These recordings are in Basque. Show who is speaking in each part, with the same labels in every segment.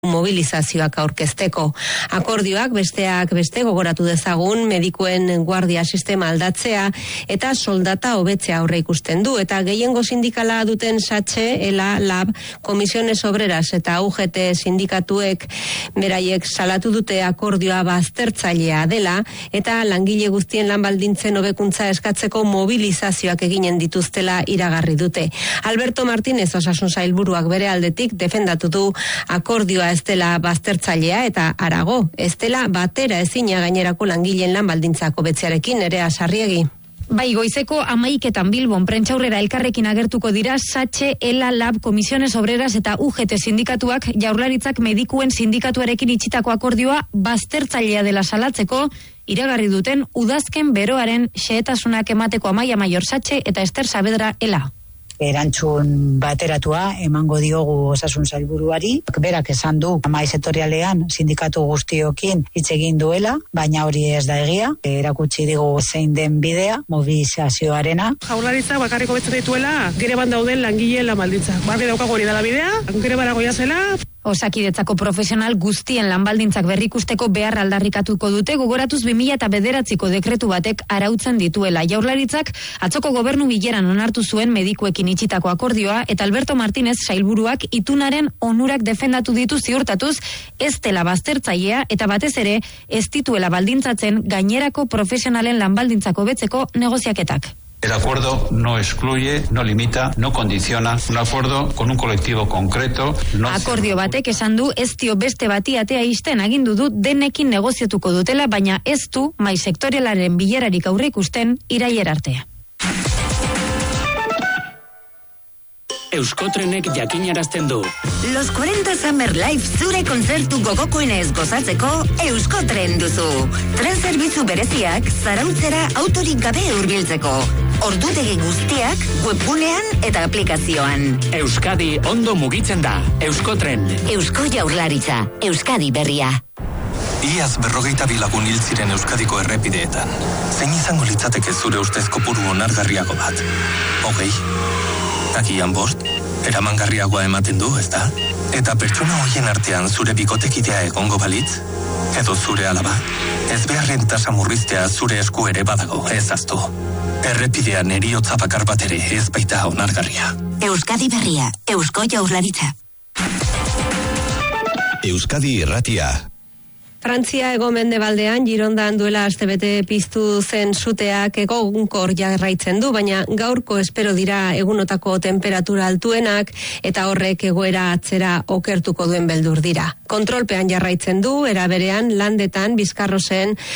Speaker 1: mobilizazioak aurkezteko. Akordioak besteak beste gogoratu dezagun medikuen guardia sistema aldatzea eta soldata hobetzea aurre ikusten du, eta gehiengo sindikala duten SATSE, ELA, LAB, Comisiones Obreras eta UGT sindikatuek beraiek salatu dute akordioa baztertzailea dela eta langile guztien lan baldintzen hobekuntza eskatzeko mobilizazioak eginen dituztela iragarri dute. Alberto Martínez osasun sailburuak bere aldetik defendatu du akordioa ez dela baztertzailea eta harago, ez dela batera ezina gainerako langileen lan baldintzak hobetzearekin. Nerea Sarriegi.
Speaker 2: Bai, goizeko 11etan Bilbon prentsaurrera elkarrekin agertuko dira SATSE, ELA, LAB, Comisiones Obreras eta UGT sindikatuak Jaurlaritzak medikuen sindikatuarekin itxitako akordioa baztertzailea dela salatzeko iragarri duten udazken beroaren xehetasunak emateko Amaia Maior SATSE eta Ester Saavedra, ELA.
Speaker 3: Erantzun bateratua emango diogu osasun sailburuari. Berak esan du mahai sektorialean sindikatu guztiokin hitz egin duela, baina hori ez da egia. Erakutsi digu zein den bidea, mobilizazioarena.
Speaker 4: Jaurlaritza bakarriko betzen dituela greban dauden langileen lan baldintzak. Barri daukago hori dela bidea, grebara goia zela.
Speaker 2: Osakidetzako profesional guztien lanbaldintzak berrikusteko behar aldarrikatuko dute, gogoratuz 2009ko dekretu batek arautzen dituela. Jaurlaritzak atzoko gobernu bileran onartu zuen medikuekin itxitako akordioa eta Alberto Martínez sailburuak itunaren onurak defendatu ditu ziurtatuz ez dela baztertzailea eta batez ere ez dituela baldintzatzen gainerako profesionalen lanbaldintzak hobetzeko negoziaketak.
Speaker 5: El acuerdo no excluye, no limita, no condiciona un acuerdo con un colectivo concreto.
Speaker 2: Akordio batek esan du ez dio beste bati atea ixten, agindu du denekin negoziatuko dutela, baina ez du mahai sektorialaren bilerarik aurreikusten irailera arte.
Speaker 6: Euskotrenek jakinarazten du.
Speaker 7: Los 40 Summer Life zure kontzertu gogokoenez gozatzeko Euskotren duzu. Tren zerbitzu bereziak zarautzera autorik gabe hurbiltzeko. Ordutegi guztiak webgunean eta aplikazioan.
Speaker 6: Euskadi ondo mugitzen da. Euskotren.
Speaker 7: Eusko Jaurlaritza. Euskadi berria.
Speaker 8: Iaz 42 lagun hil ziren Euskadiko errepideetan. Zein izango litzateke zure ustez kopuru onargarriago bat? 20? Agian 5? Eramangarriagoa ematen du, ezta? Eta pertsona horien artean zure bikotekidea egongo balitz? Edo zure alaba? Ez beharren tasa murriztea zure esku ere badago, ez aztu. Errepidean heriotza bakar bat ere ez baita onargarria.
Speaker 7: Euskadi berria, Eusko Jaurlaritza.
Speaker 9: Euskadi Irratia.
Speaker 1: Frantzia hego-mendebaldean Girondan duela astebete piztu zen suteak egonkor jarraitzen du, baina gaurko espero dira egunotako temperatura altuenak eta horrek egoera atzera okertuko duen beldur dira. Kontrolpean jarraitzen du, era berean Landetan Bizkarros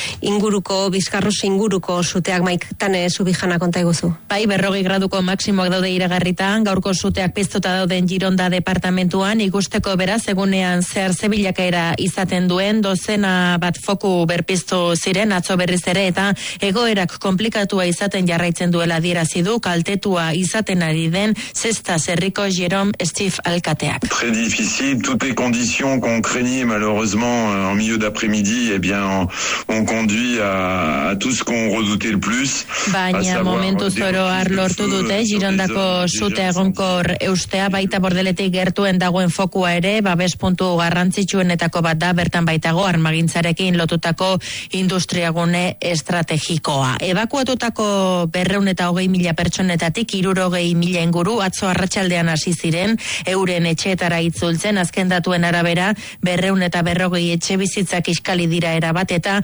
Speaker 1: inguruko suteak. Maiktane Zubijana konta iguzu.
Speaker 10: Bai, 40 graduko maksimoak daude iragarritan, gaurko suteak piztuta dauden Gironda departamentuan, ikusteko beraz egunean zehar zebilakaera izaten duen dozena bat foku berpiztu ziren atzo berriz ere eta egoerak komplikatua izaten jarraitzen duela adierazi du kaltetua izaten ari den Zestaz herriko Jerome Steve alkateak.
Speaker 11: Très difficile, toutes les conditions qu'on craignait malheureusement en milieu d'après-midi, eh bien on conduit à tout ce qu'on redoutait le plus.
Speaker 10: Baina momentu zoroar lortu dute Girondako sute egonkor eustea, baita Bordeletik gertuen dagoen fokua ere babes puntu garrantzitsuenetako bat da, bertan baitago armagintzarekin lotutako industriagune estrategikoa. Ebakuatutako 220.000 pertsonetatik 60.000 inguru atzo arratsaldean hasi ziren euren etxeetara itzultzen, azken datuen arabera 240 etxe bizitzak iskali dira erabat eta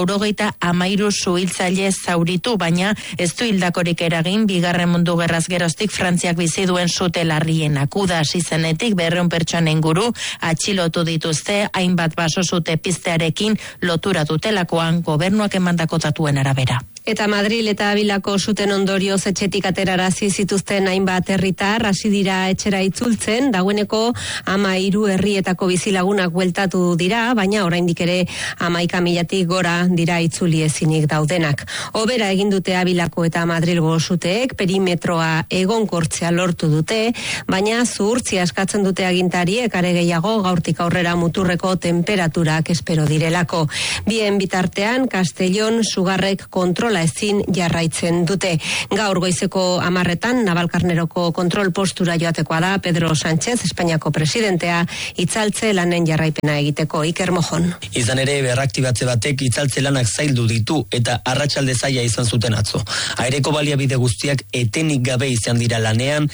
Speaker 10: 93 suhiltzaile zauritu, baina ez du hildakorik eragin Bigarren Mundu Gerraz geroztik Frantziak bizi duen sute larrienak. Uda hasi zenetik 200 pertsona inguru atxilotu dituzte, hainbat baso sute piztearekin lotura dutelakoan gobernuak emandako datuen arabera.
Speaker 1: Eta Madril eta Abilako suten ondorioz etxetik aterarazi zituzten hainbat herritar hasi dira etxera itzultzen, dagoeneko 13 herrietako bizilagunak bueltatu dira, baina oraindik ere 11.000 gora dira itzuli ezinik daudenak. Hobera egin dute Abilako eta Madrilgo suteek, perimetroa egonkortzea lortu dute, baina zuhurtzia eskatzen dute agintariek are gehiago gaurtik aurrera muturreko temperaturak espero direlako. Bien bitartean, Castellón Sugarrek kontrol kontrola ezin jarraitzen dute. Gaur goizeko 10:00 Navalkarneroko kontrol postura joatekoa da Pedro Sánchez, Espainiako presidentea, itzaltze lanen jarraipena egiteko. Iker Mojon.
Speaker 9: Izan ere, berraktibatze batek itzaltze lanak zaildu ditu eta arratsalde zaila izan zuten atzo. Aireko baliabide guztiak etenik gabe izan dira lanean,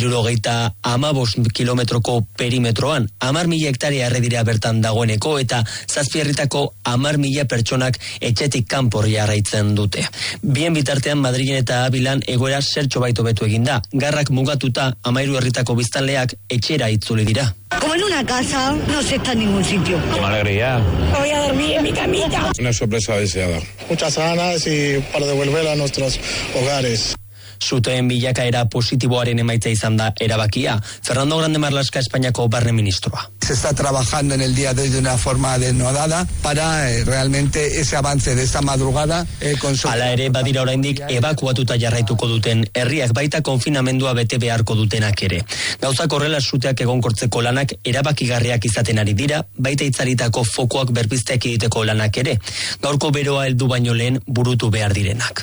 Speaker 9: 75 kilometroko perimetroan, 10.000 hektarea erredira bertan dagoeneko eta 7 herritako 10.000 pertsonak etxetik kanpor jarraitzen dute. Bien bitartean Madrilen eta Abilan egoera zertxo baito betu eginda. Garrak mugatuta 13 herritako biztanleak etxera itzuli dira.
Speaker 12: Como en una casa, no se está en ningún sitio.
Speaker 13: ¡Qué alegría!
Speaker 12: Voy a dormir en mi camita.
Speaker 13: Una sorpresa deseada.
Speaker 14: Muchas ganas y para devolver a nuestros hogares.
Speaker 9: Suteen bilakaera positiboaren emaitza izan da erabakia. Fernando Grande Marlaska, Espainiako barne ministroa.
Speaker 15: Se está trabajando en el día de hoy de una forma denodada para realmente ese avance de esta madrugada.
Speaker 9: Hala ere, badira oraindik ebakuatuta jarraituko duten herriak, baita konfinamendua bete beharko dutenak ere. Gauzak horrela suteak egonkortzeko lanak erabakigarriak izaten ari dira, baita itzaritako fokoak berpizteak egiteko lanak ere. Gaurko beroa heldu baino lehen burutu behar direnak.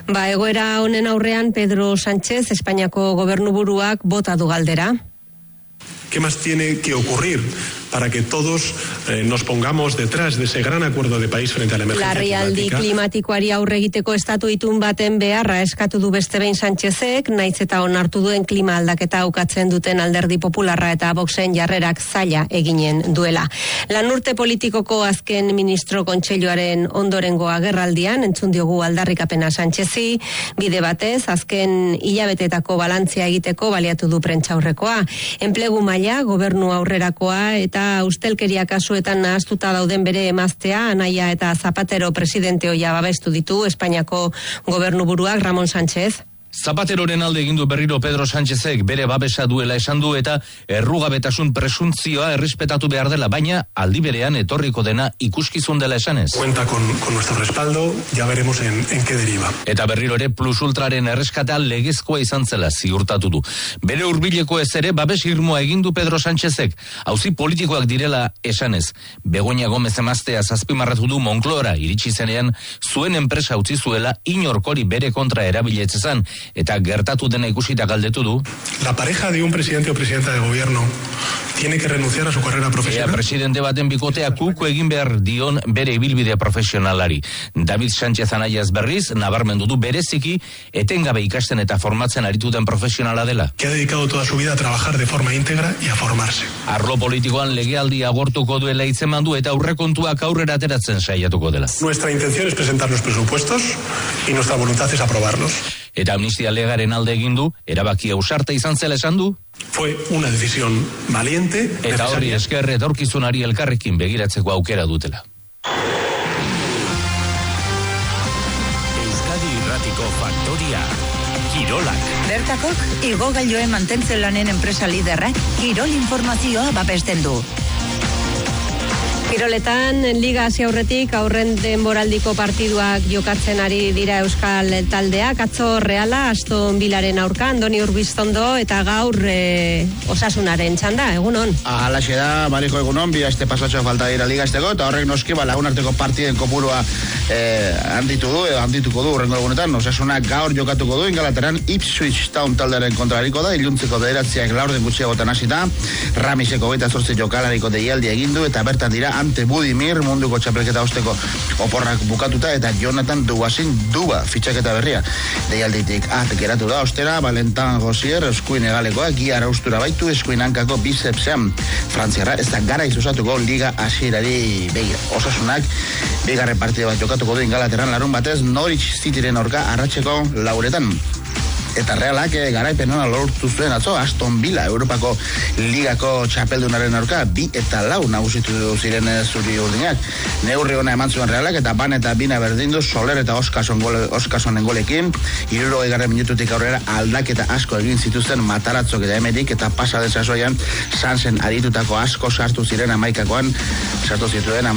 Speaker 1: Egoera honen aurrean Pedro Sánchez, Espainiako gobernuburuak bota du galdera.
Speaker 16: ¿Qué más tiene que ocurrir para que todos nos pongamos detrás de ese gran acuerdo de país frente a la emergencia
Speaker 1: Larrialdi klimatikoari aurre egiteko estatu itun baten beharra eskatu du beste behin Sánchezek, naiz eta onartu duen klima aldaketa ukatzen duten Alderdi Popularra eta Voxen jarrerak zaila eginen duela. Lanurte politikoko azken ministro kontseiluaren ondorengo agerraldian entzun diogu aldarrikapena Sánchezi, bide batez azken hilabetetako balantzia egiteko baliatu du prentsaurrekoa. Enplegu maila, gobernu aurrerakoa eta ustelkeria kasuetan nahaztuta dauden bere emaztea, Anaia eta Zapatero presidente oia babestu ditu Espainiako gobernuburuak Ramon Sánchez.
Speaker 17: Zapateroren alde egin du berriro Pedro Sánchezek bere babesa duela esan du eta errugabetasun presuntzioa errespetatu behar dela, baina aldi berean etorriko dena ikuskizun dela esanez.
Speaker 16: Cuenta con nuestro respaldo, ya veremos en qué deriva.
Speaker 17: Eta berriro ere Plus Ultraren erreskatea legezkoa izan zela ziurtatu du. Bere hurbileko ez ere babes irmoa egin du Pedro Sánchezek, auzi politikoak direla esanez. Begoña Gómez emaztea azpimarratu du Monclora iritsi zenean zuen enpresa utzi zuela inorkori bere kontra erabiletzezan. Eta gertatu dena ikusita galdetu du.
Speaker 16: La pareja de un presidente o presidenta de gobierno tiene que renunciar a su carrera profesional.
Speaker 17: Presidente baten bikotea kuko egin behar dion bere ibilbide profesionalari. David Sánchez Anaiaz berriz, nabarmendu du bereziki, etengabe ikasten eta formatzen aritu den profesionala dela.
Speaker 16: Que ha dedicado toda su vida a trabajar de forma íntegra y a formarse.
Speaker 17: Arlo politikoan legealdi agortuko duela hitzeman du eta aurrekontuak aurrera ateratzen saiatuko dela.
Speaker 16: Nuestra intención es presentar los presupuestos y nuestra voluntad es aprobarlos.
Speaker 17: Eta amnistia legaren alde egin du, erabaki ausarta izan zela esan du.
Speaker 16: Fue una decisión valiente.
Speaker 17: Eta horri esker etorkizunari elkarrekin begiratzeko aukera dutela.
Speaker 6: Euskadi Irratiko Faktoria, Kirolak.
Speaker 7: Bertakok, igogailoen mantentzen lanen enpresa liderrak, Kirol informazioa babesten du.
Speaker 1: Kiroletan, Liga hasi aurretik aurren denboraldiko partiduak jokatzen ari dira Euskal taldeak. Atzo Reala, Aston Villaren aurka, Andoni Urbiztondo eta gaur Osasunaren txanda, egunon?
Speaker 18: Alaxe da, Mariko, egunon, bi aste pasatxo falta dira Liga esteko, eta horrek noski lagunarteko partiden kopurua handituko du urrengo egunetan. Osasunak gaur jokatuko du, Ingalaterran Ipswich Town taldearen kontrariko da, iluntzeko bederatziak laurden gutxiagotan hasita, Ramiseko 28 jokalariko deialdia egindu, eta bertan dira Ante Budimir munduko txapelketa osteko oporrak bukatuta eta Jonathan Dubasin Duba fitxaketa berria. Deialditik geratu da ostera Valentin Gosier eskuin egalekoa Gia Araustura baitu eskuin hankako bicepsean. Frantziarra ez da gara izusatuko Liga hasierari begira. Osasunak bigarren partide bat jokatuko du Ingalaterran larun batez Norwich Cityren aurka arratseko 4:00. Eta Realak garaipen ona lortu zuen atzo Aston Villa Europako Ligako txapeldunaren aurka 2-4 nagusitu ziren zuri urdinak. Neurri ona eman zuen Realak eta ban eta bina berdindu Soler eta Oskasonen golekin. 60. minututik aurrera aldaketa asko egin zituzten Mataratzok eta Emerik eta pasa den sasoian Sansen aritutako asko sartu zituen amaikakoan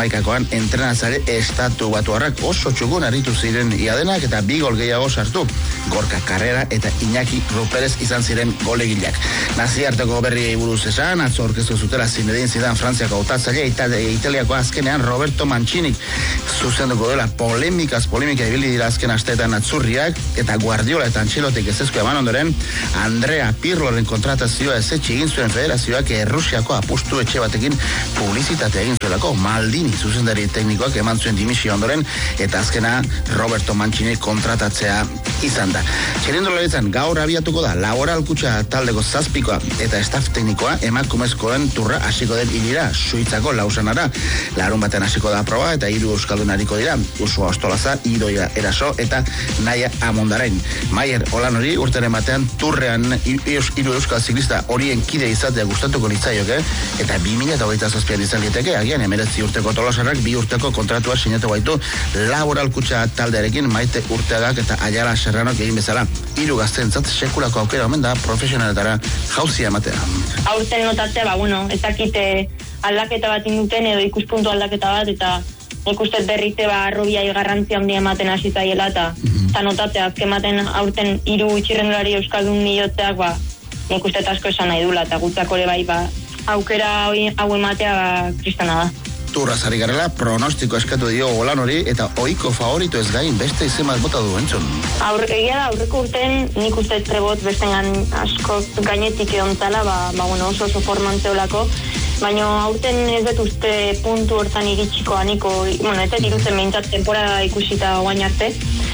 Speaker 18: entrenatzaile estatu batuarrak oso txukun aritu ziren iadenak eta 2 gol gehiago sartu. Gorka Carrera eta Iñaki Ruperez izan ziren golegileak. Naziarteko berriei buruz esan, atzo aurkeztu zutela Zinedine Zidane Frantziako hautatzaile, Italiako azkenean Roberto Mancinik zuzenduko dela polemika ibili dira azken asteetan atzurriak, eta Guardiola eta Ancelotti ezezko eman ondoren, Andrea Pirloren kontratazioa ezetxe egin zuen federazioak Errusiako apustu etxe batekin publizitate egin zuelako. Maldini zuzendari teknikoak eman zuen dimisio ondoren, eta azkena Roberto Mancinik kontratatzea izan da. Txirrindularitzan gaur abiatuko da Laboral Kutxa taldeko zazpikoa eta staff teknikoa emakumezkoen turra hasiko den hilira Suitzako Lausanara. Larun batean hasiko da proba eta 3 euskaldun hariko dira. Usua Ostolaza, Idoia Eraso eta Naia Amondarain. Maier Olanori urteren batean turrean 3 euskal ziklista horien kide izatea gustatuko litzaioke, eta 2027an izan liteke, agian 19 urteko Tolosarrak 2 urteko kontratua sinatu baitu Laboral Kutxa taldearekin. Maite Urteagak eta Aiala Serranok egin bezala 3 gazteentzat sekulako aukera omen da profesionaletara jauzia ematea.
Speaker 13: Aurten notatzea, ez dakite aldaketa bat induten edo ikuspuntu aldaketa bat, eta nik uste berrite Robiai garrantzia handia ematen hasitaiela, eta notatzea azken ematen aurten 3 txirrendulari euskaldun nilotzeak, nik uste asko esan nahi dula, eta gutzako ere bai, aukera hau ematea kristana da.
Speaker 18: Turraz ari garela, pronostiko eskatu dio Olanori, eta ohiko favorito ez gain beste izen bat bota du entzun.
Speaker 13: Egia da, aurreko urten nik uste trebot bestengan asko gainetik eontzala, oso formantzeolako, baina aurten ez dut uste puntu hortan iritsiko aniko, ez dut irutzen behintzat temporada ikusita oain arte.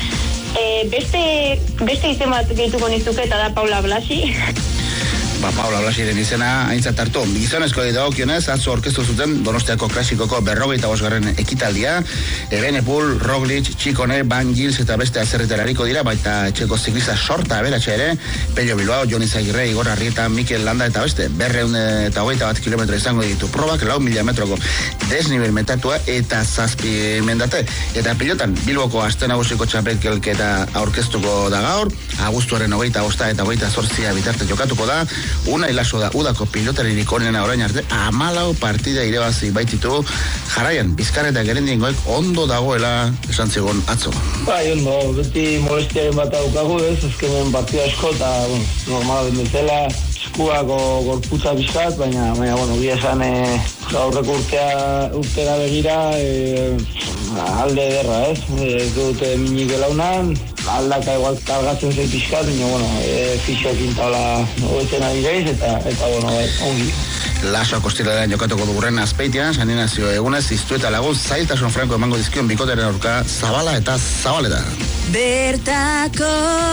Speaker 13: Beste izen bat gehituko nizuke, eta da Paula Blasi.
Speaker 18: Paula Blasiren izena aintzat hartu. Gizonezko dagokionez, atzo orkestu zuten Donostiako klasikoko 45. ekitaldia. Ebenepul, Roglic, Txikone, Van Gils eta beste azerriterariko dira, baita etxeko ziklista sorta aberatxe ere, Pello Bilbao, Joni Zagirre, Igor Arrieta, Mikel Landa eta beste, 221 kilometro izango ditu probak, 4.000 metroko desnivel metatua eta 7 mendate. Eta pilotan, Bilboko aste nagusiko txapelketa aurkeztuko da gaur, abuztuaren 25 eta 28 bitarte jokatuko da. Una ilaso da udako pilotaririk onena orain arte 14 partida irabazi baititu. Jarraian, Bizkaia eta Gerendingoek ondo dagoela esan zigun atzo.
Speaker 19: Ondo, beti molestiaren bat daukagu, azkenen partida asko, eta normala den bezala, eskuako gorputza bizkat, baina gira esan aurreko urtera begira alde ederra, ez dute minik elaunan, aldaka igual kargatzen zei pixkat, baina fixoekin taula hobetzen ari gaiz, eta ongi.
Speaker 18: Laso akostiralean jokatuko dugurren Azpeitian, saninazio egunez, iztu eta lagun zailtasun franko emango dizkion bikoteren aurka Zabala eta Zabaleta.
Speaker 7: Bertako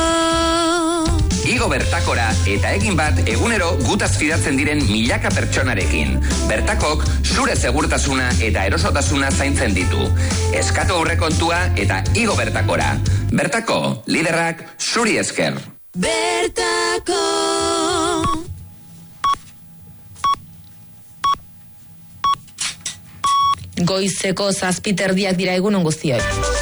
Speaker 20: Igo Bertakora eta egin bat egunero gutaz fidatzen diren milaka pertsonarekin. Bertakok zure segurtasuna eta erosotasuna zaintzen ditu. Eskatu aurrekontua eta Igo Bertakora. Bertako, liderrak zuri esker.
Speaker 7: Bertako
Speaker 2: Goizeko 7:00 dira egunon guztioi.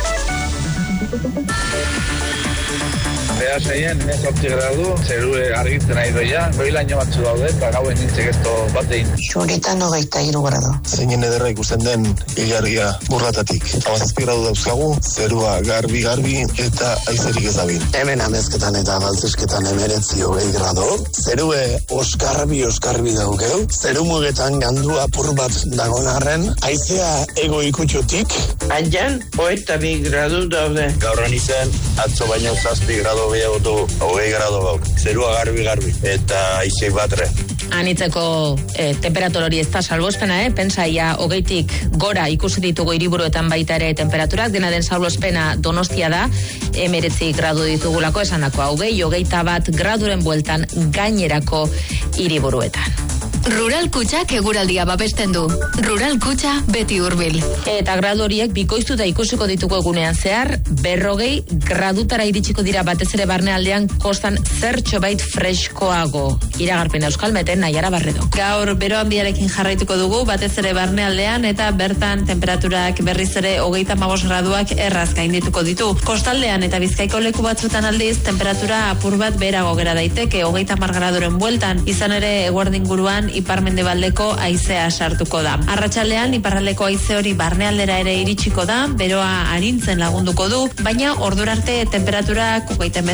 Speaker 21: Bea zeien, 8 gradu, zerue argitzen nahi doia, goilaino batzu daude, eta gauen nintzek esto batein.
Speaker 3: Xuritan 23 gradu.
Speaker 22: Zeinen ederra ikusten den ilargia burratatik. 17 gradu dauzkagu, zerua garbi, eta aizerik ezabil.
Speaker 23: Hemen amezketan eta baltzesketan 19 gradu, zerue oskarbi daukeu, zeru mugetan gandu apur bat dagon arren, aizea ego ikutxutik.
Speaker 24: Aian, 22 gradu daude.
Speaker 22: Gaurran izen, atzo baino 7 gradu gehiago du, 20 gradu gaur. Zerua garbi, eta aizei batre.
Speaker 2: Anitzeko temperatura hori ez da salbospena, pentsaia 20tik gora ikusi ditugu hiriburuetan baita ere temperaturak, dena den salbospena Donostia da, 19 gradu ditugulako esanako 21 graduren bueltan gainerako hiriburuetan.
Speaker 25: Rural Kutxak eguraldia babesten du. Rural Kutxa beti hurbil.
Speaker 2: Eta gradu horiek bikoiztuta ikusiko ditugu egunean zehar, 20 gradutara iritsiko dira batez ere barnealdean kostan zertxo bait freskoago. Iragarpen Euskalmeten Naiara Barredo.
Speaker 10: Gaur bero handiarekin jarraituko dugu, batez ere barnealdean eta bertan temperaturak berriz ere 35 graduak erraz gaindituko ditu. Kostaldean eta Bizkaiko leku batzutan aldiz, temperatura apur bat beherago gera daiteke, 30 graduren bueltan, izan ere eguerdin guruan ipar-mendebaldeko haizea sartuko da. Arratsaldean iparraldeko haize hori barnealdera ere iritsiko da, beroa arintzen lagunduko du, baina ordura arte temperaturak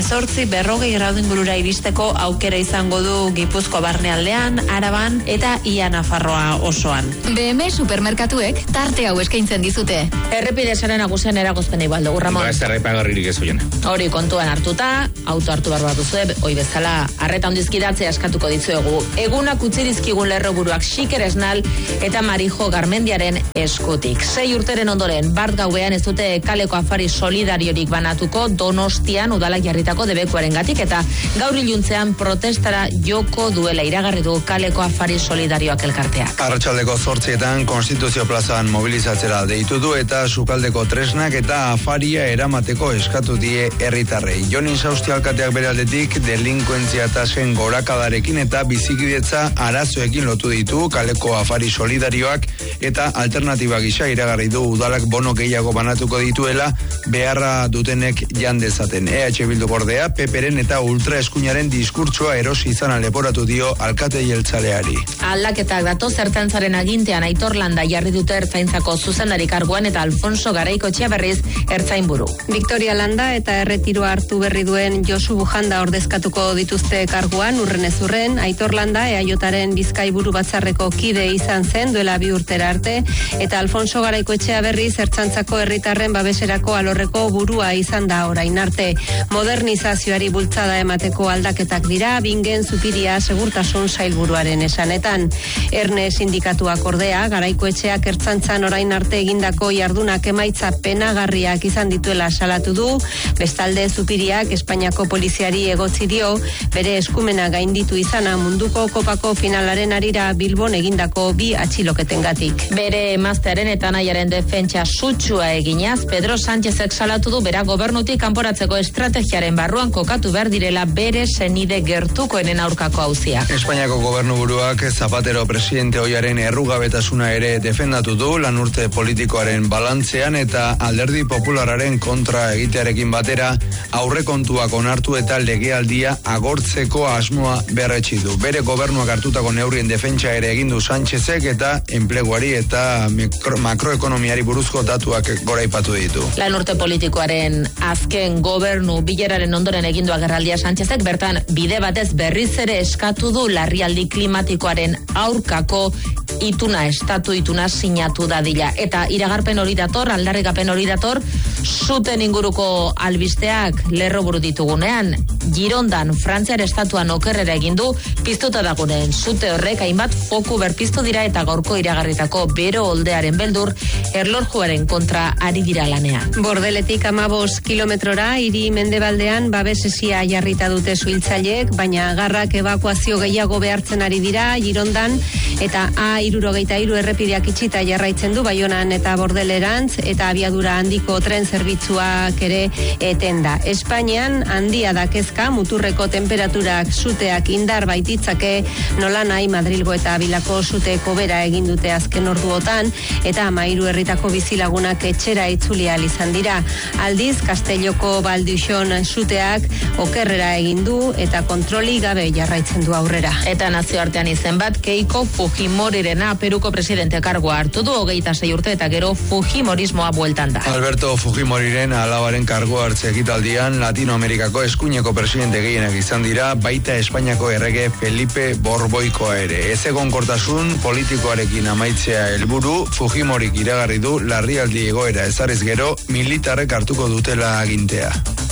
Speaker 10: 38-40 gradu ingurura iristeko aukera izango du Gipuzko barnealdean, Araban eta Ia Nafarroa osoan.
Speaker 25: BM supermerkatuek tarte hau eskaintzen dizute.
Speaker 10: Errepide sare nagusian eragozpenei baldugu, Ramon.
Speaker 17: Ez errepagarririk ez hoiena.
Speaker 10: Hori kontuan hartuta, auto hartu behar bat duzue, hoi bezala arreta ondizkidatzea eskatuko ditzuegu. Egunak utzi dizkigun lerroburuak Xiker Esnal eta Marijo Garmendiaren eskutik. 6 urteren ondoren, bart gauean ez dute kaleko afari solidariorik banatuko Donostian udalak jarritako debekuaren gatik, eta gaur iluntzean protestara joko duela iragarri du kaleko afari solidarioak elkarteak.
Speaker 4: Arratsaldeko 8etan Konstituzio plazan mobilizatzera deitu du eta sukaldeko tresnak eta afaria eramateko eskatu die herritarrei. Jon Insausti alkateak bere aldetik delinkuentzia tasen gorakadarekin eta bizikidetza arazoekin lotu ditu kaleko afari solidarioak eta alternatiba gisa iragarri du udalak bono gehiago banatuko dituela beharra dutenek jan dezaten. EH Bildu ordea PPren eta ultra eskuinaren diskurtsoa erosi izana leporatu dio alkate jeltzaleari.
Speaker 10: Aldaketak datoz ertzaintzaren agintean Aitor Landa jarri dute ertzaintzako zuzendari karguan eta Alfonso Garaikotxea berriz ertzainburu.
Speaker 1: Victoria Landa eta erretiroa hartu berri duen Josu Bujanda ordezkatuko dituzte karguan urrenez urren. Aitor Landa EAJaren Bizkaiburu batzarreko kide izan zen duela 2 urtera arte eta Alfonso Garaikotxea berriz ertzaintzako herritarren babeserako alorreko burua izan da orain arte. Modernizazioari bultzada emateko aldaketak dira Bingen Zupiria segurtasun sailburuaren esanetan. Erne sindikatuak ordea Garaikoetxeak ertzaintzan orain arte egindako jardunak emaitza penagarriak izan dituela salatu du. Bestalde Zupiriak Espainiako poliziari egotzi dio bere eskumena gainditu izana munduko kopako finalaren arira Bilbon egindako 2 atxiloketengatik. Bere emaztearen eta anaiaren defentsa sutsua eginaz Pedro Sánchezek salatu du bera gobernutik kanporatzeko estrategiaren barruan kokatu behar direla bere senide gertukoenen aurkako auzia.
Speaker 4: Espainiako gobernuburuak Zapatero presidente ohiaren errugabetasuna ere defendatu du lanurte politikoaren balantzean eta alderdi popularraren kontra egitearekin batera aurrekontuak onartu eta legealdia agortzeko asmoa berretsi du. Bere gobernuak hartutako neurrien defentsa ere egin du Sánchezek eta enpleguari eta makroekonomiari buruzko datuak goraipatu ditu.
Speaker 10: Lanurte politikoaren azken gobernu bileraren ondoren egindu agerraldia Sánchezek bertan bide batez berriz ere eskatu du larrialdi klimatikoaren aurkako estatu ituna sinatu dadila. Eta iragarpen hori dator, aldarrikapen hori dator, zuten inguruko albisteak lerroburu ditugunean. Girondan, Frantziar estatuan okerrera egindu, piztuta dagoen zute horrek hainbat foku berpiztu dira eta gaurko iragarritako bero oldearen beldur erlorjuaren kontra ari dira lanean.
Speaker 1: Bordeletik 15 kilometrora hiri mendebaldean babesesia jarrita dute suhiltzaileek, baina garrak ebakuazio gehiago behartzen ari dira Girondan eta A63 errepideak itxita jarraitzen du Baionan eta Bordelerantz eta abiadura handiko tren zerbitzuak ere etenda. Espainian handia da kezka muturreko temperaturak suteak indar baititzake nola nahi Madrilgo eta Bilako suteko bera egin dute azken orduotan eta 13 herritako bizilagunak etxera itzuli ahal izan dira. Aldiz Castelloko Balduxon suteak okerrera egin du eta kontroli gabe jarraitzen du aurrera.
Speaker 10: Eta nazioartean izen bat Keiko Fujimorirena Peruko presidente kargoa hartu du 26 urte eta gero Fujimorismoa bueltan da.
Speaker 4: Alberto Fujimoriren alabaren kargoa hartze ekitaldian Latinoamerikako eskuineko presidente gehienak izan dira, baita Espainiako errege Felipe Borboikoa ere. Ez egonkortasun politikoarekin amaitzea helburu, Fujimorik iragarri du larrialdi egoera ezarriz gero militarrek hartuko dutela agintea.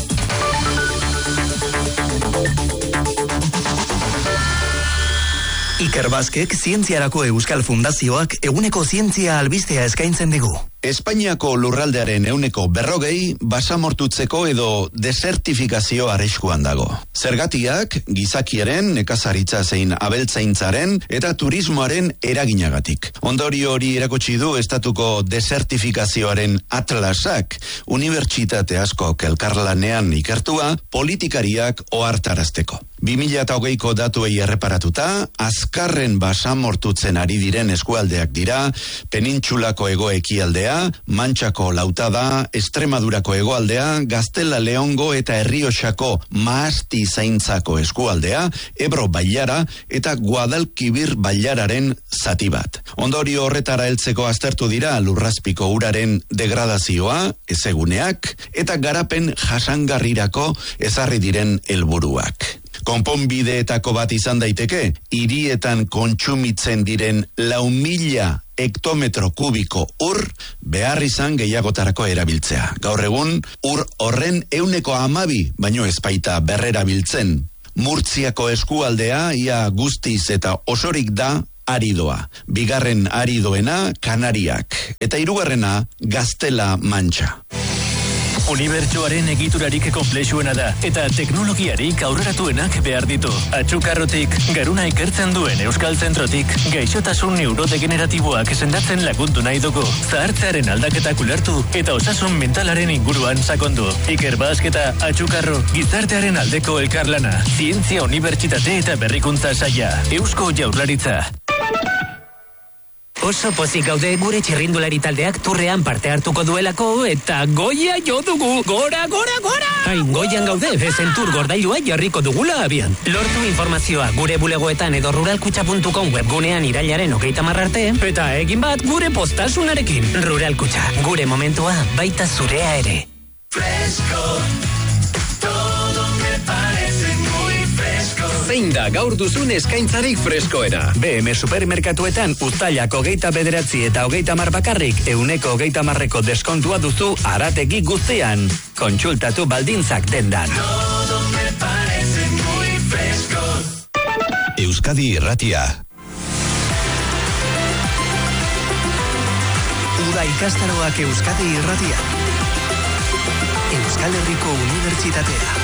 Speaker 5: Iker Baskek Zientziarako Euskal Fundazioak eguneko zientzia albistea eskaintzen digu.
Speaker 8: Espainiako lurraldearen 40% basamortutzeko edo desertifikazio arriskuan dago. Zergatiak gizakiaren, nekazaritza zein abeltzaintzaren eta turismoaren eraginagatik. Ondorio hori erakutsi du estatuko desertifikazioaren atlasak, unibertsitate askok elkarlanean ikertua, politikariak ohartarazteko. 2020ko datuei erreparatuta, azkarren basamortutzen ari diren eskualdeak dira, penintsulako hego-ekialdea, eskualdea, Mantxako Lautada, Estremadurako hegoaldea, Gaztela Leongo eta Errioxako Maasti Zaintzako eskualdea, Ebro Bailara eta Guadalquivir Bailararen zati bat. Ondorio horretara heltzeko aztertu dira lurrazpiko uraren degradazioa, ezeguneak eta garapen jasangarrirako ezarri diren helburuak. Konponbideetako bat izan daiteke, hirietan kontsumitzen diren 4.000 hektometro kubiko ur behar izan gehiagotarako erabiltzea. Gaur egun, ur horren 12% baino ez baita berrerabiltzen. Murtziako eskualdea ia guztiz eta osorik da aridoa. Bigarren aridoena Kanariak. Eta hirugarrena Gaztela Mantxa.
Speaker 9: Unibertsoaren egiturarik konplexuena da, eta teknologiarik aurreratuenak behar ditu. Atxukarrotik, garuna ikertzen duen Euskal Zentrotik, gaixotasun neurodegeneratiboak sendatzen lagundu nahi dugu. Zahartzearen aldaketak ulertu eta osasun mentalaren inguruan sakondu. Iker Basketa, Atxukarro, gizartearen aldeko elkarlana. Zientzia Unibertsitate eta Berrikuntza Saila. Eusko Jaurlaritza.
Speaker 11: Oso pozik gaude gure txirrindulari taldeak turrean parte hartuko duelako eta goia jo dugu. Gora, gora, gora! Hain goian gaude, Zentur gordailua jarriko dugula abian. Lortu informazioa gure bulegoetan edo ruralkutxa.com webgunean irailaren 30 arte, eta egin bat gure postasunarekin. Ruralkutxa, gure momentua baita zurea ere.
Speaker 6: Fresco, todo me parece muy fresco.
Speaker 12: Zein da gaur duzun eskaintzarik freskoena? BM Supermerkatuetan uztailak 29 eta 30 bakarrik 130% deskontua duzu arategi guztian. Kontsultatu baldintzak dendan.
Speaker 6: Todo me parece muy fresco.
Speaker 14: Euskadi Irratia.
Speaker 5: Uda ikastaroak Euskadi Irratia. Euskal Herriko Unibertsitatea.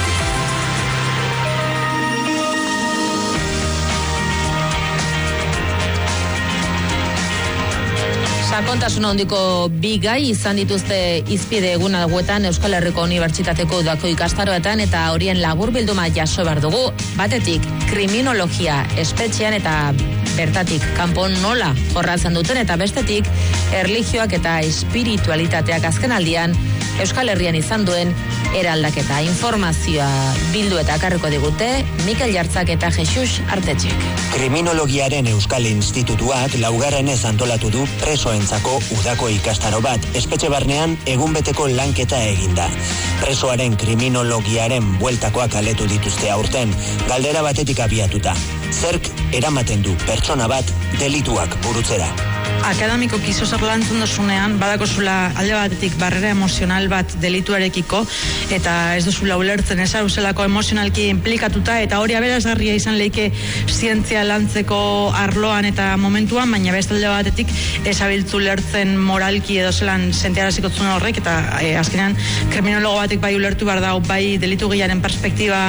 Speaker 10: Sakontasun handiko bi gai izan dituzte izpide egun hauetan Euskal Herriko Unibertsitateko udako ikastaroetan eta horien laburbilduma jaso behar dugu. Batetik, kriminologia espetxean eta bertatik kanpon nola jorratzen duten eta bestetik, erlijioak eta espiritualitateak azken aldian Euskal Herrian izan duen eraldaketa. Informazioa bildu eta akarriko digute Mikel Jartzak eta Jesus Artetxek.
Speaker 15: Kriminologiaren Euskal Institutuak laugarrenez antolatu du presoentzako udako ikastaro bat. Espetxe barnean egunbeteko lanketa eginda. Presoaren kriminologiaren bueltakoak aletu dituzte aurten, galdera batetik abiatuta. Zerk eramaten du pertsona bat delituak burutzera.
Speaker 26: Akademiko kizo zer lantzen dozunean, badakozula alde batetik barrera emozional bat delituarekiko, eta ez duzula ulertzen ezaruzelako emozionalki implikatuta, eta hori aberasgarria izan leike zientzia lantzeko arloan eta momentuan, baina beste alde batetik ezabiltzu ulertzen moralki edo zelan sentiaraziko zuen horrek, eta azkenean kriminologo batek bai ulertu behar dau, bai delitu gilearen perspektiba,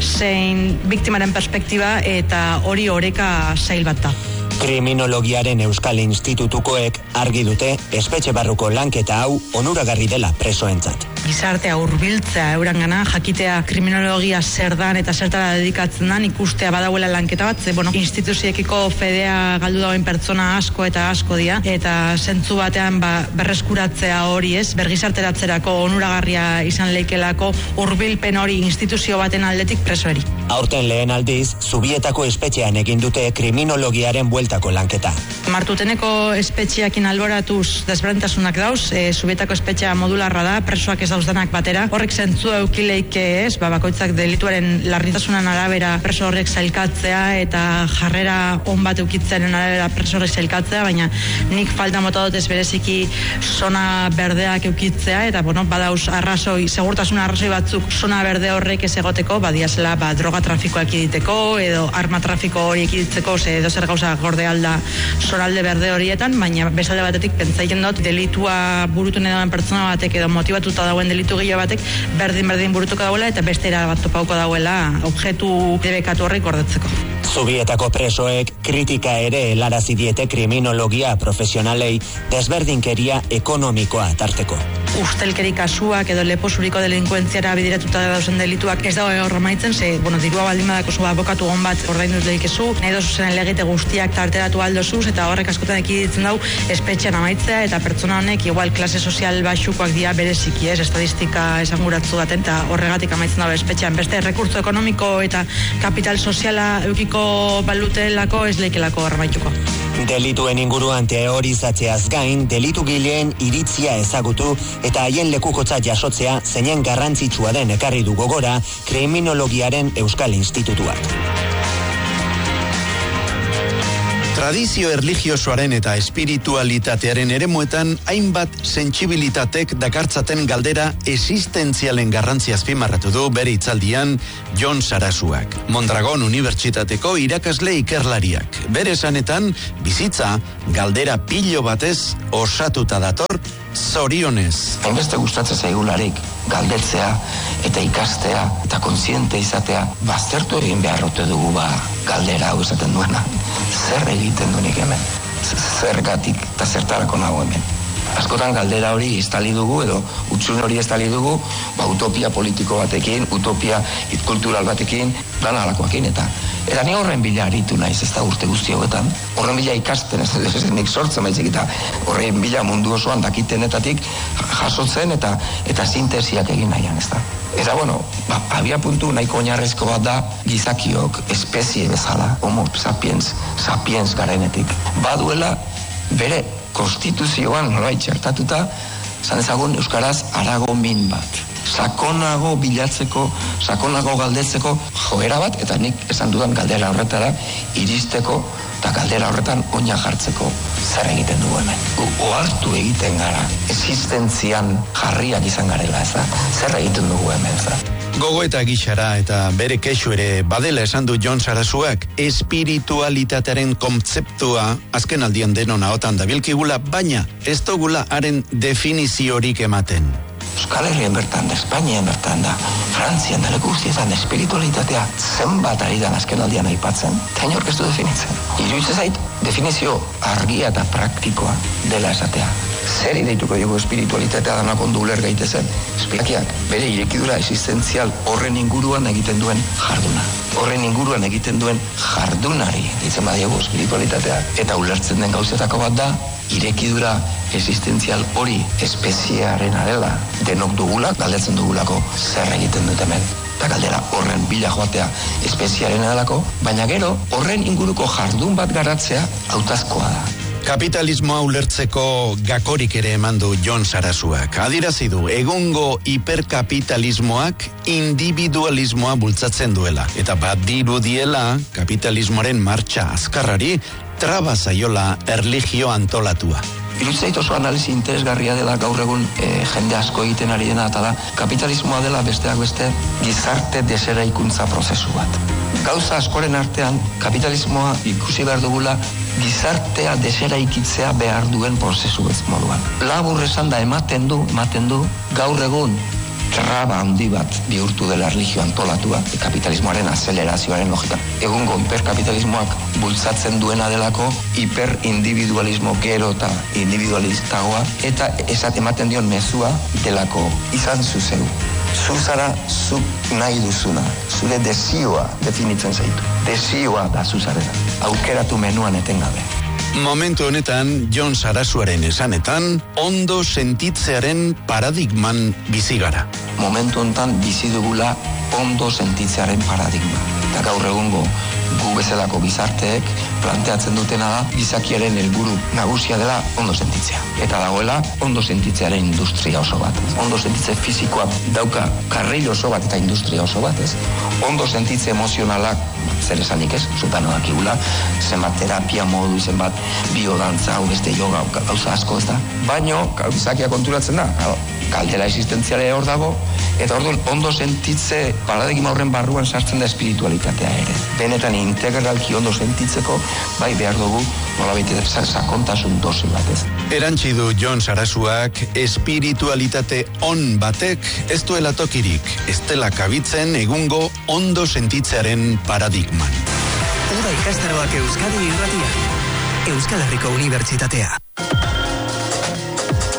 Speaker 26: zein biktimaren perspektiba, eta hori oreka zail bat da.
Speaker 15: Kriminologiaren Euskal Institutukoek argi dute espetxe barruko lanketa hau onuragarri dela presoentzat.
Speaker 26: Gizartea hurbiltzea eurangana, jakitea kriminologia zer dan eta zertara dedikatzen dan, ikustea badauela lanketa bat, instituziekiko fedea galdu dagoen pertsona asko eta asko dira, eta zentzu batean berreskuratzea hori ez, bergizarteratzerako onuragarria izan leikelako hurbilpen hori instituzio baten aldetik presoeri.
Speaker 15: Aurten lehen aldiz, Zubietako espetxean egin dute kriminologiaren bueltako lanketa.
Speaker 26: Martuteneko espetxeakin alboratuz desberdintasunak dauz, Zubietako espetxea modularra da, presoak ez dauzdanak batera. Horrek zentzu eukileik ez, bakoitzak delituaren larritasunan arabera preso horrek zailkatzea eta jarrera on bat eukitzearen arabera preso horrek zailkatzea, baina nik falta mota dut ez bereziki zona berdeak eukitzea, eta badauz arrazoi, segurtasun arrazoi batzuk zona berde horrek ez egoteko, badiazela droga trafikoa ekiditeko, edo arma trafiko hori ekiditzeko, edo zer gauza gorde alda zonalde berde horietan, baina bezalde batetik pentsaiken dut delitua burutu nedoen pertsona batek edo motibatuta dauen delitu gile batek berdin burutuko dauela eta bestera bat topauko dauela objektu debekatu horrek gordetzeko.
Speaker 15: Zubietako presoek kritika ere helarazi diete kriminologia profesionalei desberdinkeria ekonomikoa tarteko.
Speaker 26: ustelkeri kasuak edo leposuriko delinkuentziara bideratuta dauzen delituak ez dago gaur amaitzen, ze, dirua baldin badako zu abokatu on bat ordainduz deikezu, nahi dozuzenen legite guztiak tarteratu aldozuz, eta horrek askotan ekiditzen dau espetxean amaitzea, eta pertsona honek igual klase sozial baxukoak dira bereziki, estadistika esanguratzu baten, eta horregatik amaitzen dago espetxean. Beste, rekurtso ekonomiko eta kapital soziala eukiko balutelako ez leikelako armaituko.
Speaker 15: Delituen inguruan teorizatzeaz gain, delitu gileen iritzia ezagutu eta haien lekukotzat jasotzea zeinen garrantzitsua den ekarri du gogora Kriminologiaren Euskal Institutuak.
Speaker 8: Tradizio erlijiosoaren eta espiritualitatearen eremuetan hainbat sentsibilitatek dakartzaten galdera existentzialen garrantzia azpimarratu du bere hitzaldian Jon Sarasuak, Mondragon Unibertsitateko irakasle ikerlariak. Bere esanetan, bizitza galdera pilo batez osatuta dator, zorionez.
Speaker 7: Hainbeste gustatzen zaigularik galdetzea eta ikastea eta kontziente izatea, baztertu egin beharrote dugu galdera hau esaten duena. Zer egiten duenik hemen? Zergatik eta zertarako nago hemen? Askotan galdera hori estali dugu edo utxun hori estali dugu, utopia politiko batekin, utopia kultural batekin, lan alakoakin eta ni horren bila aritu naiz, ez da urte guzti hauetan. Horren bila ikasten, ez nik sortzen baizik eta horren bila mundu osoan dakitenetatik jasotzen eta sintesiak egin nahian, ez da. Eta abia puntu nahiko oinarrezko bat da gizakiok espezie bezala, homo sapiens garenetik. Baduela bere konstituzioan nolabait txertatuta, zan ezagun euskaraz harago min bat. Sakonago bilatzeko, sakonago galdetzeko joera bat, eta nik esan dudan galdera horretara iristeko eta galdera horretan oina jartzeko zer egiten dugu hemen. Ohartu egiten gara, existentzian jarriak izan garela, ez da? Zer egiten dugu hemen, ez da?
Speaker 8: Gogo eta gixara eta bere kexu ere badela esan du Jon Sarasuak, espiritualitatearen kontzeptua azken aldian denon ahotan dabilkigula, baina ez dugula haren definiziorik ematen.
Speaker 7: Euskal Herrien bertan, Espainian bertan da, Frantzian da lekuzietan espiritualitatea zenbat ari dan azken aldian aipatzen, eta inork ez du definitzen. Iruditzen zait, definizio argia eta praktikoa dela esatea. Zer ideituko dugu espiritualitatea danak ondo uler gaitezen? Espirakiak bere irekidura existentzial horren inguruan egiten duen jarduna. Horren inguruan egiten duen jardunari ditzen badiago espiritualitatea. Eta ulertzen den gauzetako bat da, irekidura existentzial hori espeziearena dela denok dugula, galdetzen dugulako zer egiten dut hemen. Eta galdera horren bila joatea espeziarena delako, baina gero horren inguruko jardun bat garatzea hautazkoa da.
Speaker 8: Kapitalismoa ulertzeko gakorik ere eman du Jon Sarasuak. Adirazi du egungo hiperkapitalismoak individualismoa bultzatzen duela. Eta badirudiela kapitalismoaren martxa azkarrari traba zaiola erlijio antolatua.
Speaker 7: Irutzait oso analizi interesgarria dela gaur egun jende asko egiten ari dena, eta da kapitalismoa dela besteak beste gizarte deseraikuntza prozesu bat. Gauza askoren artean kapitalismoa ikusi behar dugula gizartea deseraikitzea behar duen prozesu ez moduan. Labur esan da ematen du gaur egun traba handi bat bihurtu dela erlijio antolatua, kapitalismoaren azelerazioaren logika. Egungo hiperkapitalismoak bultzatzen duena delako hiperindividualismo gero eta individualistagoa, eta esat ematen dion mezua delako izan zuzeu. Zu zara zuk nahi duzuna, zure desioa definitzen zaitu. Desioa da zuzarena, aukeratu menuan etengabe.
Speaker 8: Momentu honetan, Jon Sarasuaren esanetan, ondo sentitzearen paradigman bizi gara.
Speaker 7: Momentu honetan bizi dugula ondo sentitzearen paradigma. Eta gaur egungo gu bezalako gizarteek planteatzen dutena da gizakiaren helburu nagusia dela ondo sentitzea. Eta dagoela ondo sentitzearen industria oso bat. Ondo sentitze fisikoa dauka karril oso bat eta industria oso bat, ez? Ondo sentitze emozionalak zer esanik ez, zutano dakigula, zenbat terapia modu, zenbat biodantza, beste yoga, gauza asko ez da. Baino, gizakia konturatzen da, galdera existentziale hor dago, eta orduan ondo sentitze paradigma horren barruan sartzen da espiritualitatea ere. Benetan integralki ondo sentitzeko, bai behar dugu, nolabait sakontasun dosi batez.
Speaker 8: Erantzi du Jon Sarasuak, espiritualitate on batek ez duela tokirik, ez dela kabitzen egungo ondo sentitzearen paradigman.
Speaker 5: Uda ikastaroak Euskadi irratia, Euskal Herriko Unibertsitatea.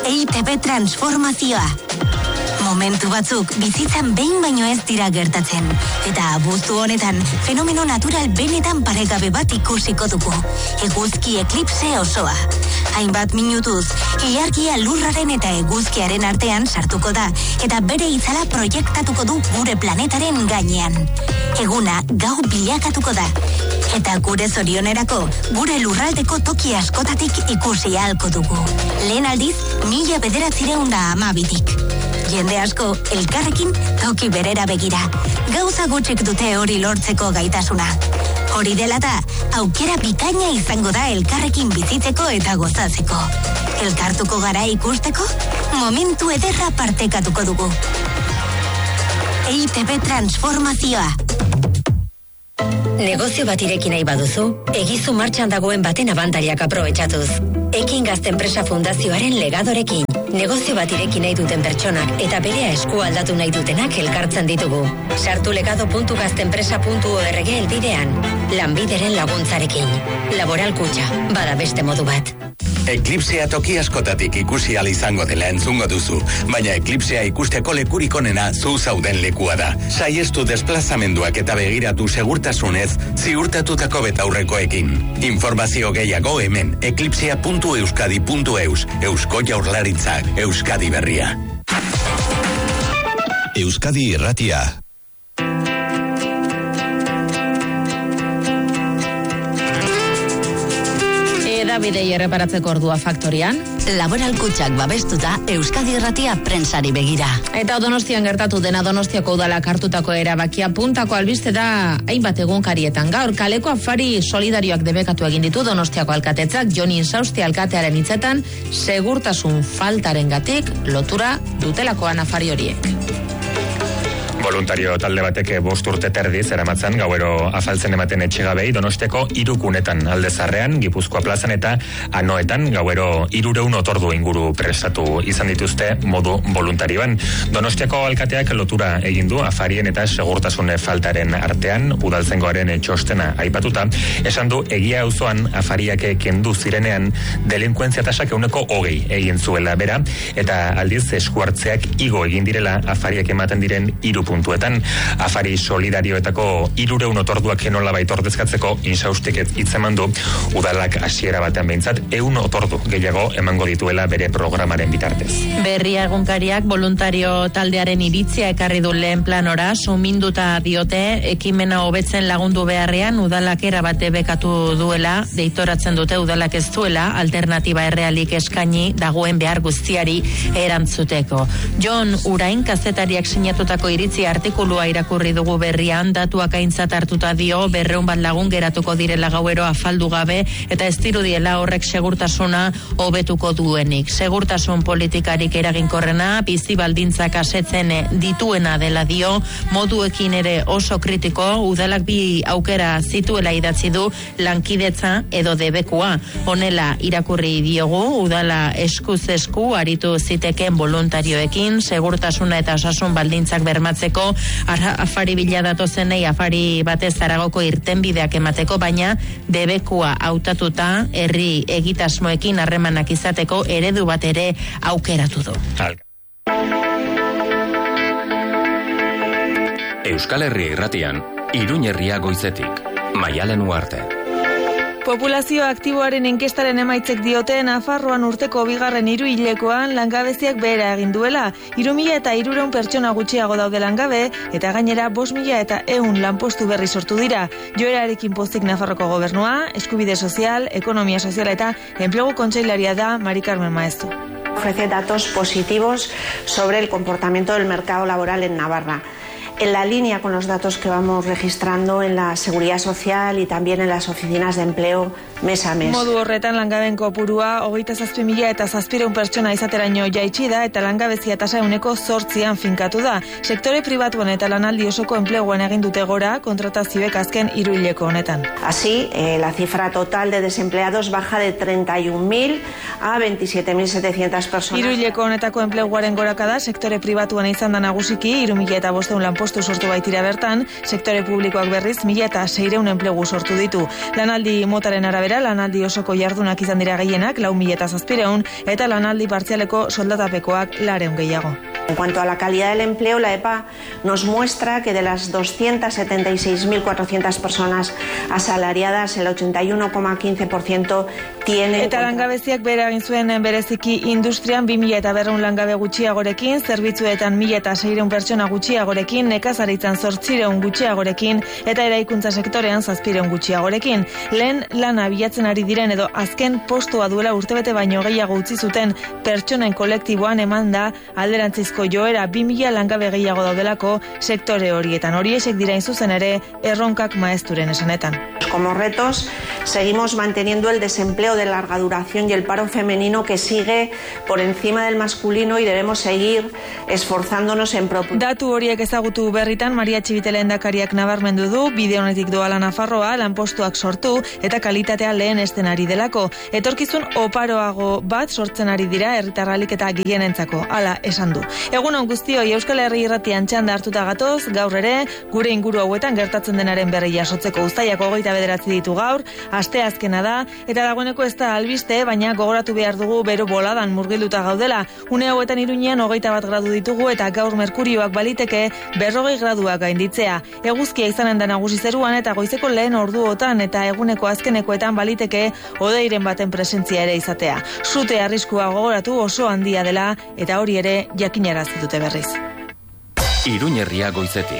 Speaker 13: EITB transformazioa. Momentu batzuk bizitzan behin baino ez dira gertatzen. Eta abuztu honetan, fenomeno natural benetan paregabe bat ikusiko dugu. Eguzki eklipse osoa. Hainbat minutuz, ilargia lurraren eta eguzkiaren artean sartuko da, eta bere itzala proiektatuko du gure planetaren gainean. Eguna gau bilakatuko da. Eta gure zorionerako, gure lurraldeko toki askotatik ikusi ahalko dugu. Lehen aldiz, 1912tik. Jende asko, elkarrekin toki berera begira. Gauza gutxik dute hori lortzeko gaitasuna. Hori dela da, aukera bikaina izango da elkarrekin bizitzeko eta gozatzeko. Elkartuko gara ikusteko, momentu ederra partekatuko dugu. EITB transformazioa.
Speaker 16: Negozio bat ireki nahi baduzu, egizu martxan dagoen baten abantariak aprobetxatuz. Ekin Gazte Enpresa Fundazioaren legadorekin. Negozio bat ireki nahi duten pertsonak eta berea esku aldatu nahi dutenak elkartzen ditugu. Sartu legado.gaztenpresa.org elbidean. Lanbideren laguntzarekin. Laboral Kutxa, bada beste modu bat.
Speaker 12: Eklipsea toki askotatik ikusi ahal izango dela entzungo duzu, baina eklipsea ikusteko lekurik onena zu zauden lekua da. Saiestu desplazamenduak eta begiratu segurtasunez ziurtatutako betaurrekoekin. Informazio gehiago hemen eklipsea.euskadi.eus. Eusko Jaurlaritzak, Euskadi Berria.
Speaker 14: Euskadi Irratia.
Speaker 10: Bidei erreparatzeko ordua faktorian.
Speaker 25: Laboral Kutxak babestuta Euskadi Irratia prentsari begira.
Speaker 10: Eta Donostian gertatu dena Donostiako udalak hartutako erabakia puntako albiste da hainbat egunkarietan. Gaur kaleko afari solidarioak debekatu egin ditu Donostiako alkatetzak. Jon Insausti alkatearen hitzetan segurtasun faltarengatik lotura dutelakoan afari horiek.
Speaker 18: Voluntario talde batek 5 urte terdiz eramatzen gauero afaltzen ematen etxegabei Donostiako 3 gunetan Aldezarrean, Gipuzkoa plazan eta Anoetan gauero 300 otordu inguru prestatu izan dituzte modu voluntarioan. Donostiako alkateak lotura egin du afarien eta segurtasun faltaren artean udaltzaingoaren txostena aipatuta, esan du egia auzoan afariak kendu zirenean delinkuentzia tasak 20% egin zuela bera, eta aldiz eskuartzeak igo egin direla afariak ematen diren 3 puntuetan. Afari solidarioetako 300 otorduak nola baitordezkatzeko Insaustik hitzeman du udalak hasiera batean behintzat 100 otordu gehiago emango dituela bere programaren bitartez.
Speaker 10: Berria egunkariak voluntario taldearen iritzia ekarri du lehen planora, suminduta diote ekimena hobetzen lagundu beharrean udalak erabate bekatu duela, deitoratzen dute udalak ez duela alternatiba errealik eskaini dagoen behar guztiari erantzuteko. Jon Urain kazetariak sinatutako iritzia artikulua irakurri dugu berrian, datuak aintzat hartuta dio 200 bat lagun geratuko direla gauero afaldu gabe eta ez dirudiela horrek segurtasuna hobetuko duenik. Segurtasun politikarik eraginkorrena bizi baldintzak asetzen dituena dela dio, moduekin ere oso kritiko, udalak bi aukera zituela idatzi du, lankidetza edo debekua. Honela irakurri diogu, udala eskuz esku aritu ziteken voluntarioekin, segurtasuna eta osasun baldintzak bermatzeko afari bila datozenei afari batez Zaragoko irtenbideak emateko, baina debekua hautatuta herri egitasmoekin harremanak izateko eredu bat ere aukeratu du.
Speaker 19: Euskal Herria Irratian, Iruñ herria goizetik, Maialen Uarte.
Speaker 20: Populazio aktiboaren inkestaren emaitzek diote Nafarroan urteko 2. hiruhilekoan langabeziak behera egin duela. 3.300 pertsona gutxiago daude langabe eta gainera 5.100 lanpostu berri sortu dira. Joerarekin pozik Nafarroko gobernua, eskubide sozial, ekonomia soziala eta enplegu kontseilaria da Mari Carmen Maeztu.
Speaker 21: Ofrece datos positivos sobre el comportamiento del mercado laboral en Navarra. En la línea con los datos que vamos registrando en la seguridad social y también en las oficinas de empleo mes a mes.
Speaker 20: Modu horretan langabeen kopurua 27.000 eta 700 pertsona izateraino jaitsi da eta langabezia tasa 8% finkatu da. Sektore pribatuan eta lanaldi osoko enpleguan egin dute gora kontratazioek azken hiruhileko honetan.
Speaker 21: Así, la cifra total de desempleados baja de 31.000 a 27.700 personas.
Speaker 20: Hiruhileko honetako enpleguaren gorakada sektore pribatuan izan da nagusiki 3.500 lanpostu sortu baitira bertan, sektore publikoak berriz 1.600 enplegu sortu ditu. Lanaldi motaren arabera Gainera, lanaldi osoko jardunak izan dira gehienak, 4.700, eta lanaldi partzialeko soldatapekoak 200 gehiago.
Speaker 21: En cuanto a la calidad del empleo, la EPA nos muestra que de las 276.400 personas asalariadas, el 81,15% tiene...
Speaker 20: Eta langabeziak bera egin zuen bereziki industrian 2.200 langabe gutxiagorekin, zerbitzuetan 1.600 pertsona gutxiagorekin, nekazaritzan 800 gutxiagorekin, eta eraikuntza sektorean 700 gutxiagorekin. Lehen lana bilatzen ari diren edo azken postua duela urtebete baino gehiago utzi zuten pertsonen kolektiboan eman da alderantzizko joera 2.000 langabe gehiago daudelako sektore horietan. Horiexek dira zuzen ere erronkak maesturen esanetan.
Speaker 21: Como retos, seguimos manteniendo el desempleo de larga duración y el paro femenino que sigue por encima del masculino y debemos seguir esforzándonos en
Speaker 20: Datu horiek ezagutu berritan Maria Txibite lehendakariak nabarmendu du, bide honetik doala Nafarroa lanpostuak sortu eta kalitatea lehen esten ari delako. Etorkizun oparoago bat sortzen ari dira herritarralik eta gehienentzako, hala esan du. Egunon guztioi Euskal Herri Irratian txanda hartuta gatoz, gaur ere, gure inguru hauetan gertatzen denaren berri jasotzeko. Uztailak 29 ditu gaur, asteazkena da, eta dagoeneko ez da albiste, baina gogoratu behar dugu bero boladan murgilduta gaudela. Une hauetan Iruñean 21 gradu ditugu eta gaur merkurioak baliteke 40 graduak gainditzea. Eguzkia izanen da nagusi zeruan eta goizeko lehen orduotan eta eguneko azkenekoetan baliteke hodeiren baten presentzia ere izatea. Sute arriskua gogoratu oso handia dela eta hori ere jakinarazi dute berriz.
Speaker 19: Iruñerria goizetik.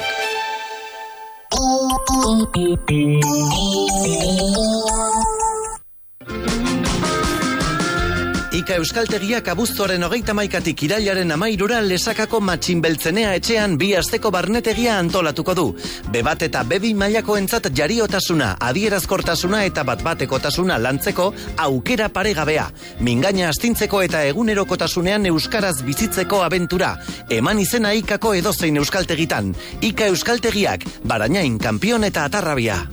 Speaker 2: Ika Euskaltegiak abuztuaren 31tik irailaren 13ra Lesakako Matxinbeltzenea etxean 2 asteko barnetegia antolatuko du. B1 eta B2 mailakoentzat jariotasuna, adierazkortasuna eta bat-batekotasuna lantzeko aukera paregabea. Mingaina astintzeko eta egunerokotasunean euskaraz bizitzeko abentura. Eman izena Ikako edozein euskaltegitan. Ika Euskaltegiak, Barañain, Kanpion eta Atarrabia.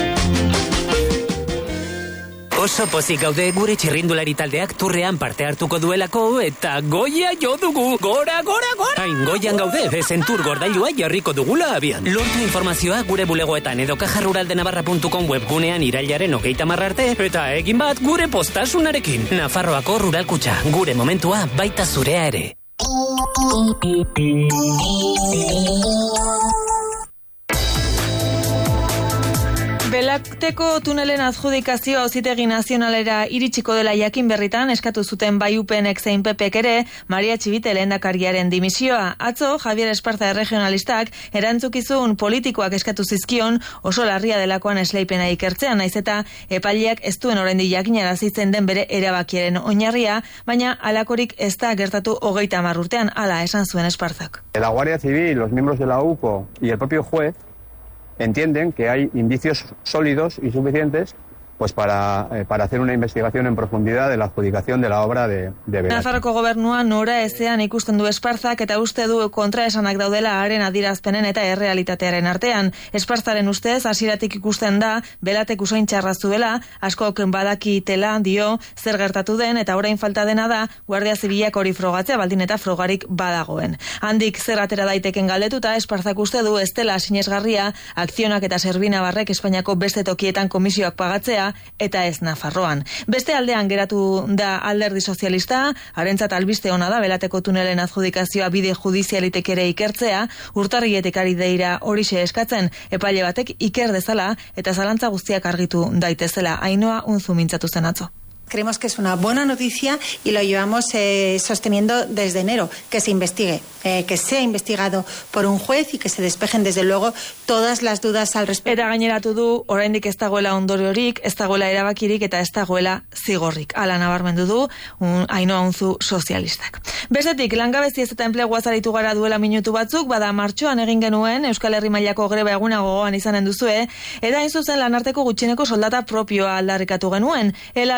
Speaker 11: Oso pozik gaude gure txirrindulari taldeak turrean parte hartuko duelako eta goia jo dugu. Gora, gora, gora! Hain goian gaude, Ezentur gordailua jarriko dugula abian. Lortu informazioa gure bulegoetan edo kajaruraldenavarra.com webgunean irailaren 30 arte eta egin bat gure postasunarekin. Nafarroako Rural Kutxa, gure momentua baita zurea ere.
Speaker 20: Belakteko tunelen adjudikazioa Auzitegi Nazionalera iritsiko dela jakin berritan eskatu zuten bai UPNek zein PPek ere Maria Txibite lehendakariaren dimisioa. Atzo Javier Esparza erregionalistak erantzukizun politikoak eskatu zizkion oso larria delakoan esleipena ikertzean, naiz eta epaileak ez duen oraindik jakinarazitzen den bere erabakiaren oinarria, baina halakorik ez da gertatu 30 urtean, hala esan zuen Esparzak.
Speaker 3: La Guardia Civil, los miembros de la UCO y el propio juez entienden que hay indicios sólidos y suficientes pues para hacer una investigación en profundidad de la adjudicación de la obra de Berak.
Speaker 20: Nafarroko gobernua nora ezean ikusten du Esparzak eta uste du kontraesanak daudela haren adierazpenen eta errealitatearen artean. Esparzaren ustez hasieratik ikusten da Belatek usain txarra zuela, askok badakitela dio zer gertatu den eta orain falta dena da Guardia Zibilak hori frogatzea baldin eta frogarik badagoen. Handik zer atera daiteken galdetuta Esparzak uste du ez dela sinesgarria Akzionak eta Serbinabarrek Espainiako beste tokietan komisioak pagatzea eta ez Nafarroan. Beste aldean geratu da Alderdi Sozialista, harentzat albiste ona da Belateko tunelen adjudikazioa bide judizialitek ere ikertzea, urtarrietek ari deira horixe eskatzen, epaile batek iker dezala eta zalantza guztiak argitu daitezela. Ainhoa Unzu mintzatu zen atzo.
Speaker 17: Creemos que es una buena noticia y lo llevamos sosteniendo desde enero, que se investigue, que sea investigado por un juez y que se despejen desde luego todas las dudas al respecto.
Speaker 20: Eta gaineratu du, oraindik ez dagoela ondoriorik, ez dagoela erabakirik eta ez dagoela zigorrik. Hala nabarmendu du, Ainhoa Unzu sozialistak. Bestetik, langabeziaz eta enpleguaz aritu gara duela minutu batzuk, bada martxoan egin genuen Euskal Herri mailako greba eguna gogoan izanen duzue, eta hain zuzen lanarteko gutxieneko soldata propioa aldarrikatu genuen. Elala beste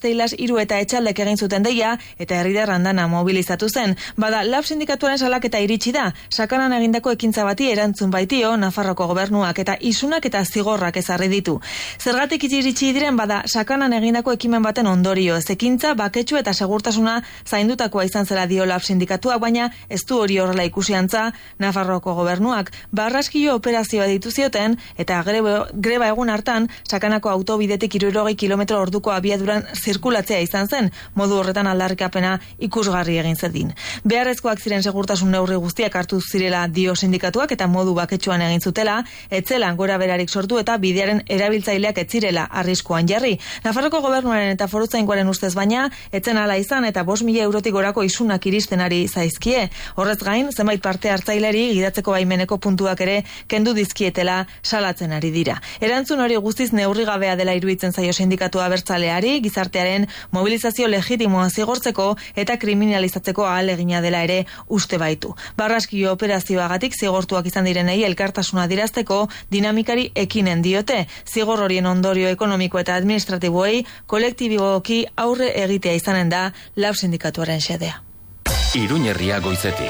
Speaker 20: Gazteilas 3 eta Etxaldek egin zuten deia eta herritar andana mobilizatu zen. Bada, LAB sindikatuaren salaketa iritsi da. Sakanan egindako ekintza bati erantzun baitio Nafarroko gobernuak eta isunak eta zigorrak ezarri ditu. Zergatik iritsi diren bada, Sakanan egindako ekimen baten ondorio, ekintza baketsu eta segurtasuna zaindutakoa izan zela dio LAB sindikatua, baina ez du hori horrela ikusiantza Nafarroko gobernuak. Barraskilo operazioa ditu zioten eta greba egun hartan Sakanako autobidetik 60 kilometro orduko abiaduran zirkulatzea izan zen, modu horretan aldarrikapena ikusgarri egin zedin. Beharrezkoak ziren segurtasun neurri guztiak hartu zirela dio sindikatuak eta modu baketsuan egin zutela, etzelan gora berarik sortu eta bidearen erabiltzaileak etzirela arriskuan jarri. Nafarroko gobernuaren eta Foruzaingoaren ustez baina, etzen ala izan eta 5.000 eurotik gorako isunak iristen ari zaizkie. Horrez gain, zenbait parte hartzaileri gidatzeko baimeneko puntuak ere kendu dizkietela salatzen ari dira. Erantzun hori guztiz neurrigabea dela iruditzen zaio sindikatu abertzaleari, gizartearen mobilizazio legitimoa zigortzeko eta kriminalizatzeko ahalegina dela ere uste baitu. Barraskilo operazioagatik zigortuak izan direnei elkartasuna adierazteko dinamikari ekinen diote. Zigor horien ondorio ekonomiko eta administratiboei kolektiboki aurre egitea izanen da LAB sindikatuaren xedea.
Speaker 19: Iruñerria goizetik.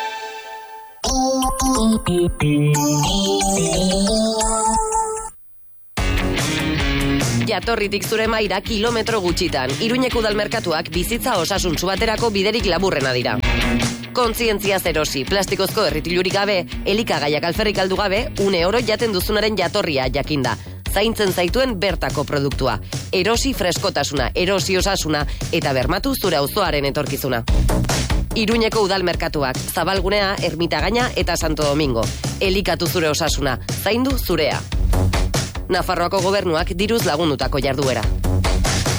Speaker 1: Jatorritik zure maira kilometro gutxitan. Iruñeko udalmerkatuak bizitza osasuntsu baterako biderik laburrena dira. Kontzientziaz erosi, plastikozko erritilurik gabe, elikagaiak alferrik aldu gabe, €1 jaten duzunaren jatorria jakinda. Zaintzen zaituen bertako produktua. Erosi freskotasuna, erosi osasuna eta bermatu zure auzoaren etorkizuna. Iruñeko udalmerkatuak, Zabalgunea, Ermitagaina eta Santo Domingo. Elikatu zure osasuna, zaindu zurea. Nafarroako gobernuak diruz lagundutako jarduera.